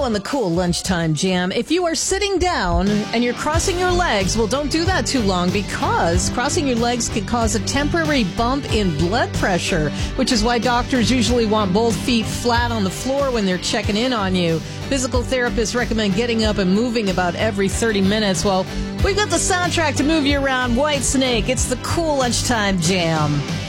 on the Cool Lunchtime Jam. If you are sitting down and you're crossing your legs, well, don't do that too long because crossing your legs can cause a temporary bump in blood pressure, which is why doctors usually want both feet flat on the floor when they're checking in on you. Physical therapists recommend getting up and moving about every 30 minutes. Well, we've got the soundtrack to move you around, Whitesnake. It's the Cool Lunchtime Jam.